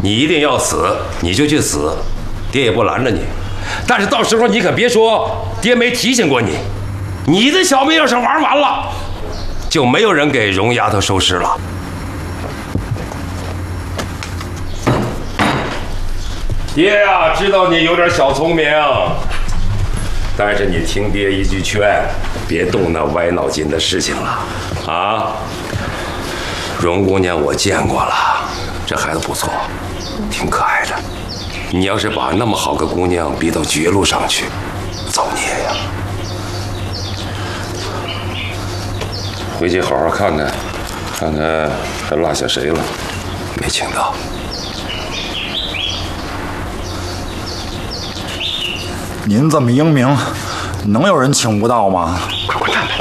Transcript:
你一定要死，你就去死，爹也不拦着你。但是到时候你可别说爹没提醒过你，你的小命要是玩完了，就没有人给荣丫头收尸了。爹呀，知道你有点小聪明，但是你听爹一句劝，别动那歪脑筋的事情了啊！荣姑娘我见过了，这孩子不错，挺可爱的。你要是把那么好个姑娘逼到绝路上去，造孽呀！回去好好看看，看看还落下谁了，没请到。 您这么英明，能有人请不到吗？ 快滚蛋吧！